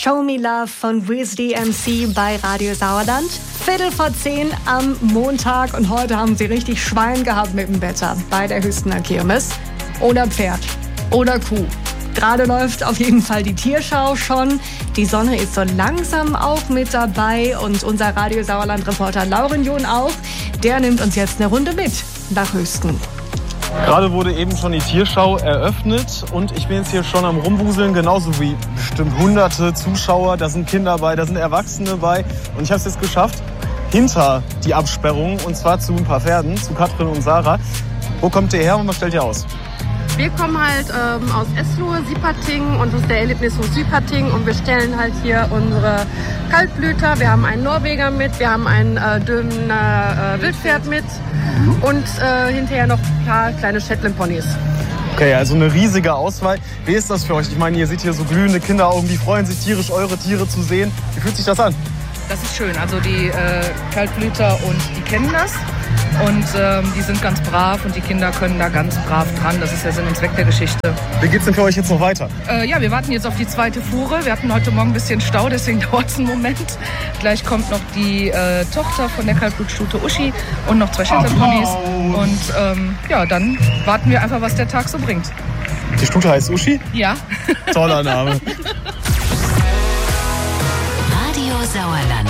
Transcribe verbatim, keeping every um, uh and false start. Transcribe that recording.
Show Me Love von Wiz D M C bei Radio Sauerland. Viertel vor zehn am Montag und heute haben sie richtig Schwein gehabt mit dem Wetter bei der Hüstener Kirmes. Oder Pferd oder Kuh. Gerade läuft auf jeden Fall die Tierschau schon. Die Sonne ist so langsam auch mit dabei und unser Radio Sauerland-Reporter Lauren John auch. Der nimmt uns jetzt eine Runde mit nach Hüsten. Gerade wurde eben schon die Tierschau eröffnet und ich bin jetzt hier schon am Rumwuseln, genauso wie bestimmt hunderte Zuschauer. Da sind Kinder bei, da sind Erwachsene bei und ich habe es jetzt geschafft, hinter die Absperrung, und zwar zu ein paar Pferden, zu Katrin und Sarah. Wo kommt ihr her und was stellt ihr aus? Wir kommen halt ähm, aus Eslohe, Sieperting, und das ist der Erlebnishof Sieperting, und wir stellen halt hier unsere Kaltblüter. Wir haben einen Norweger mit, wir haben ein äh, Döner äh, Wildpferd mit und äh, hinterher noch ein paar kleine Shetland-Ponys. Okay, also eine riesige Auswahl. Wie ist das für euch? Ich meine, ihr seht hier so glühende Kinderaugen, die freuen sich tierisch, eure Tiere zu sehen. Wie fühlt sich das an? Das ist schön. Also die äh, Kaltblüter und die kennen das. Und ähm, die sind ganz brav und die Kinder können da ganz brav dran. Das ist der Sinn und Zweck der Geschichte. Wie geht's denn für euch jetzt noch weiter? Äh, ja, wir warten jetzt auf die zweite Fuhre. Wir hatten heute Morgen ein bisschen Stau, deswegen dauert es einen Moment. Gleich kommt noch die äh, Tochter von der Kaltblutstute Uschi und noch zwei Shetland-Ponys. Und ähm, ja, dann warten wir einfach, was der Tag so bringt. Die Stute heißt Uschi? Ja. Toller Name. Radio Sauerland.